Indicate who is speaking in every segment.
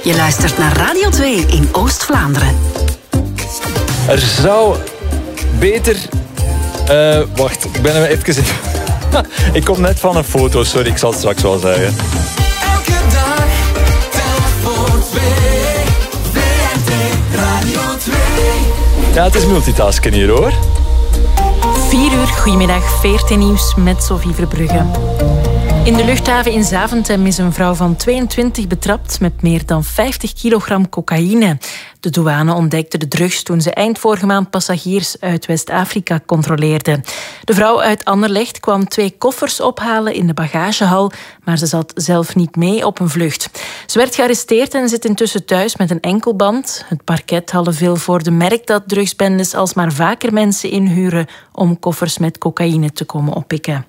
Speaker 1: Je luistert naar Radio 2 in Oost-Vlaanderen.
Speaker 2: Er zou beter... wacht, ik ben even... Ik kom net van een foto, sorry, ik zal het straks wel zeggen.
Speaker 3: Elke dag, tel voor 2. VRT Radio 2.
Speaker 2: Ja, het is multitasken hier, hoor.
Speaker 4: 4 uur, goedemiddag, VRT Nieuws met Sophie Verbrugge. In de luchthaven in Zaventem is een vrouw van 22 betrapt met meer dan 50 kilogram cocaïne. De douane ontdekte de drugs toen ze eind vorige maand passagiers uit West-Afrika controleerde. De vrouw uit Anderlecht kwam 2 koffers ophalen in de bagagehal, maar ze zat zelf niet mee op een vlucht. Ze werd gearresteerd en zit intussen thuis met een enkelband. Het parket Halleville merkt dat drugsbendes alsmaar vaker mensen inhuren om koffers met cocaïne te komen oppikken.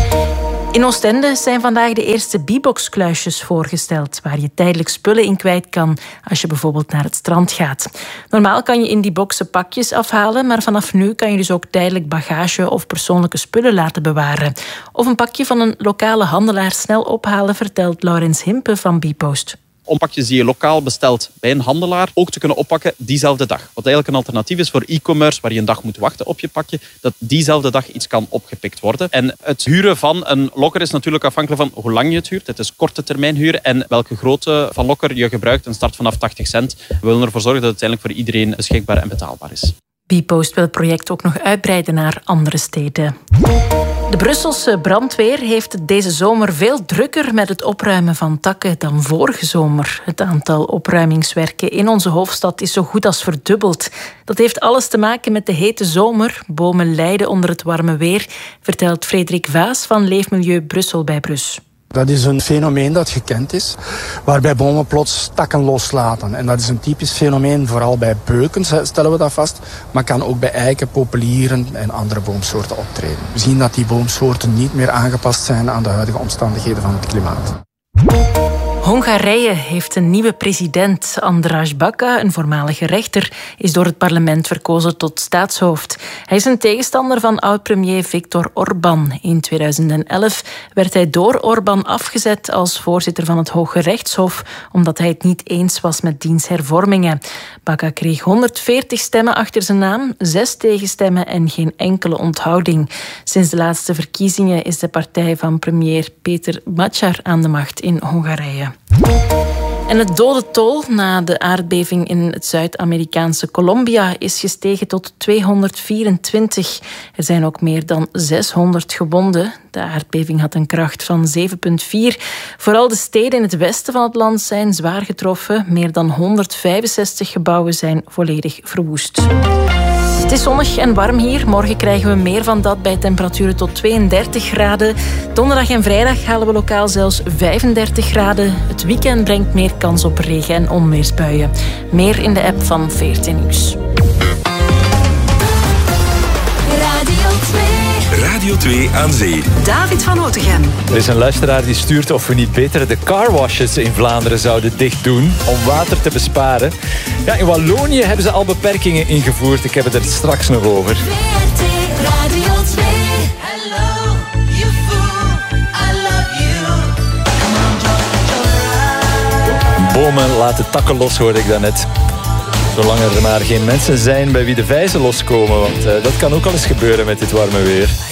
Speaker 4: In Oostende zijn vandaag de eerste B-box-kluisjes voorgesteld, waar je tijdelijk spullen in kwijt kan als je bijvoorbeeld naar het strand gaat. Normaal kan je in die boxen pakjes afhalen, maar vanaf nu kan je dus ook tijdelijk bagage of persoonlijke spullen laten bewaren. Of een pakje van een lokale handelaar snel ophalen, vertelt Laurens Himpe van B-Post.
Speaker 5: Om pakjes die je lokaal bestelt bij een handelaar ook te kunnen oppakken diezelfde dag. Wat eigenlijk een alternatief is voor e-commerce, waar je een dag moet wachten op je pakje, dat diezelfde dag iets kan opgepikt worden. En het huren van een lokker is natuurlijk afhankelijk van hoe lang je het huurt. Het is korte termijn huren en welke grootte van lokker je gebruikt. Een start vanaf 80 cent. We willen ervoor zorgen dat het uiteindelijk voor iedereen beschikbaar en betaalbaar is.
Speaker 4: B-Post wil het project ook nog uitbreiden naar andere steden. De Brusselse brandweer heeft het deze zomer veel drukker met het opruimen van takken dan vorige zomer. Het aantal opruimingswerken in onze hoofdstad is zo goed als verdubbeld. Dat heeft alles te maken met de hete zomer. Bomen lijden onder het warme weer, vertelt Frederik Vaas van Leefmilieu Brussel bij Brus.
Speaker 6: Dat is een fenomeen dat gekend is, waarbij bomen plots takken loslaten. En dat is een typisch fenomeen, vooral bij beuken stellen we dat vast, maar kan ook bij eiken, populieren en andere boomsoorten optreden. We zien dat die boomsoorten niet meer aangepast zijn aan de huidige omstandigheden van het klimaat.
Speaker 4: Hongarije heeft een nieuwe president. András Baka, een voormalige rechter, is door het parlement verkozen tot staatshoofd. Hij is een tegenstander van oud-premier Viktor Orbán. In 2011 werd hij door Orbán afgezet als voorzitter van het Hoge Rechtshof, omdat hij het niet eens was met diens hervormingen. Baka kreeg 140 stemmen achter zijn naam, 6 tegenstemmen en geen enkele onthouding. Sinds de laatste verkiezingen is de partij van premier Peter Magyar aan de macht in Hongarije. En het dodentol na de aardbeving in het Zuid-Amerikaanse Colombia is gestegen tot 224. Er zijn ook meer dan 600 gewonden. De aardbeving had een kracht van 7,4. Vooral de steden in het westen van het land zijn zwaar getroffen. Meer dan 165 gebouwen zijn volledig verwoest. Het is zonnig en warm hier. Morgen krijgen we meer van dat bij temperaturen tot 32 graden. Donderdag en vrijdag halen we lokaal zelfs 35 graden. Het weekend brengt meer kans op regen- en onweersbuien. Meer in de app van VRT Nieuws.
Speaker 7: Radio 2 aan zee.
Speaker 1: David van Otegem.
Speaker 2: Er is een luisteraar die stuurt of we niet beter de carwashes in Vlaanderen zouden dicht doen om water te besparen. Ja, in Wallonië hebben ze al beperkingen ingevoerd. Ik heb het er straks nog over.
Speaker 3: VRT Radio 2. Hello, you fool, I love you. Come on,
Speaker 2: Bomen laten takken los, hoorde ik daarnet. Zolang er maar geen mensen zijn bij wie de vijzen loskomen. Want dat kan ook al eens gebeuren met dit warme weer.